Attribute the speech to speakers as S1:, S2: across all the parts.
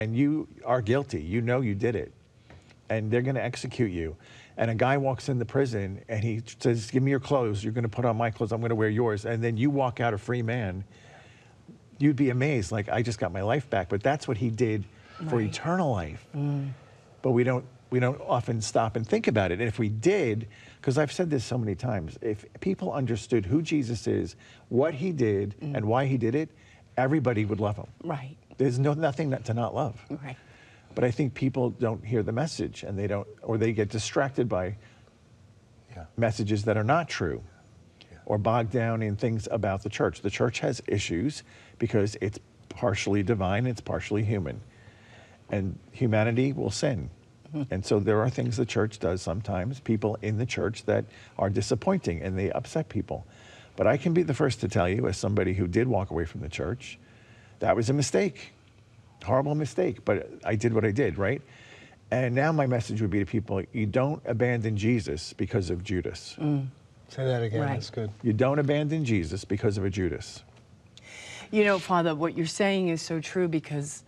S1: and you are guilty. You know you did it, and they're going to execute you. And a guy walks into prison and he says, "Give me your clothes. You're going to put on my clothes. I'm going to wear yours." And then you walk out a free man. You'd be amazed, like, I just got my life back. But that's what he did for eternal life. But we don't often stop and think about it. And if we did, because I've said this so many times, if people understood who Jesus is, what he did, and why he did it, everybody would love him.
S2: Right.
S1: There's nothing to not love.
S2: Right.
S1: But I think people don't hear the message, and they don't, or they get distracted by messages that are not true, or bogged down in things about the church. The church has issues because it's partially divine, it's partially human, and humanity will sin. And so there are things the church does sometimes, people in the church, that are disappointing and they upset people. But I can be the first to tell you, as somebody who did walk away from the church, that was a mistake. Horrible mistake, but I did what I did, right? And now my message would be to people, you don't abandon Jesus because of Judas.
S3: Say that again,
S2: Right.
S3: that's good.
S1: You don't abandon Jesus because of a Judas.
S2: You know, Father, what you're saying is so true, because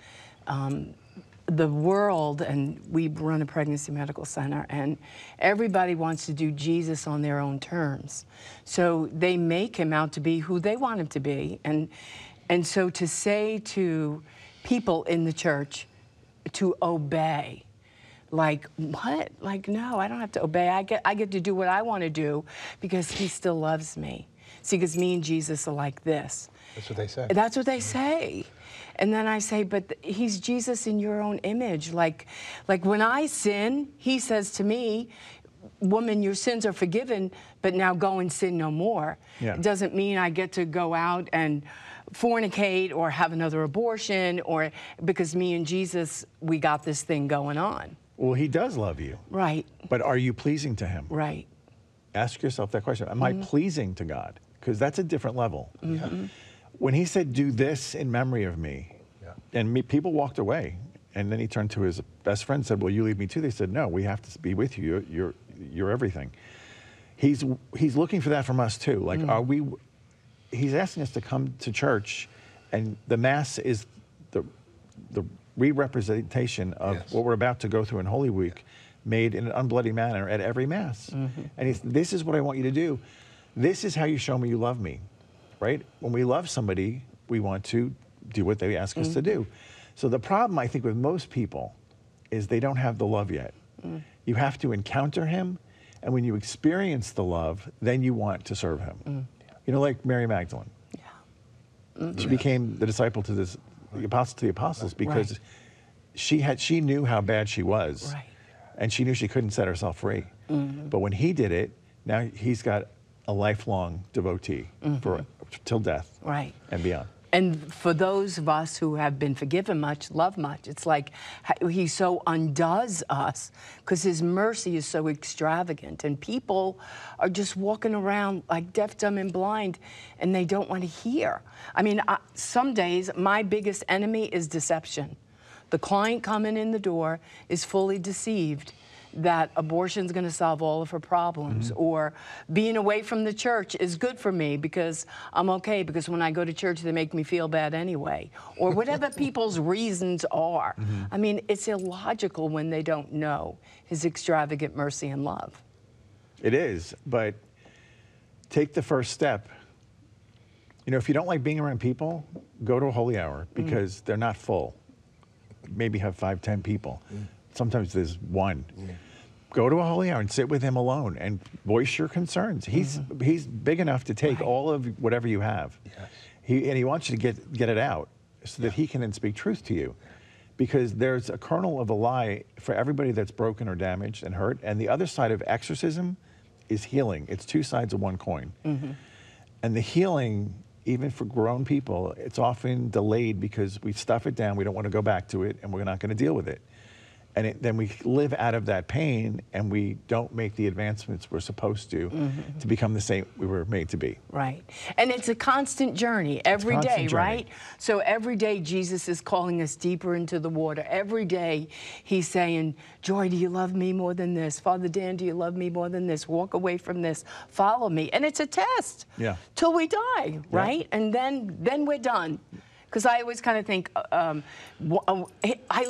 S2: the world, and we run a pregnancy medical center, and everybody wants to do Jesus on their own terms. So they make him out to be who they want him to be. And so to say to people in the church to obey, like, what? Like, no, I don't have to obey. I get to do what I want to do because he still loves me. See, because me and Jesus are like this.
S3: That's what they say.
S2: That's what they say. And then I say, but he's Jesus in your own image. Like when I sin, he says to me, "Woman, your sins are forgiven, but now go and sin no more."
S1: Yeah.
S2: It doesn't mean I get to go out and fornicate or have another abortion, or because me and Jesus, we got this thing going on.
S1: Well, he does love you.
S2: Right.
S1: But are you pleasing to him?
S2: Right.
S1: Ask yourself that question. Am I pleasing to God? Because that's a different level. When he said, "Do this in memory of me," and people walked away, and then he turned to his best friend and said, "Will you leave me too?" They said, "No, we have to be with you. You're everything." He's looking for that from us too. Like, are we? He's asking us to come to church, and the Mass is the re-representation of what we're about to go through in Holy Week, made in an unbloody manner at every Mass. And this is what I want you to do. This is how you show me you love me, right? When we love somebody, we want to do what they ask us to do. So the problem, I think, with most people is they don't have the love yet. You have to encounter him, and when you experience the love, then you want to serve him. You know, like Mary Magdalene. She became the disciple to the apostles because she knew how bad she was, and she knew she couldn't set herself free. But when he did it, now he's got a lifelong devotee till death and beyond.
S2: And for those of us who have been forgiven much, love much, it's like he so undoes us because his mercy is so extravagant. And people are just walking around like deaf, dumb, and blind, and they don't want to hear. I mean, some days my biggest enemy is deception. The client coming in the door is fully deceived that abortion's going to solve all of her problems, or being away from the church is good for me because I'm okay, because when I go to church they make me feel bad anyway, or whatever people's reasons are. I mean, it's illogical when they don't know his extravagant mercy and love.
S1: It is, but take the first step. You know, if you don't like being around people, go to a holy hour, because they're not full. Maybe have 5, 10 people. Sometimes there's one. Go to a holy hour and sit with him alone and voice your concerns. He's big enough to take all of whatever you have. And he wants you to get it out so that he can then speak truth to you. Because there's a kernel of a lie for everybody that's broken or damaged and hurt. And the other side of exorcism is healing. It's two sides of one coin. And the healing, even for grown people, it's often delayed because we stuff it down, we don't want to go back to it, and we're not going to deal with it. And then we live out of that pain, and we don't make the advancements we're supposed to become the saint we were made to be.
S2: Right. And it's a constant journey every day, right? So every day Jesus is calling us deeper into the water. Every day he's saying, "Joy, do you love me more than this? Father Dan, do you love me more than this? Walk away from this. Follow me." And it's a test till we die, right? And then we're done. Because I always kind of think, I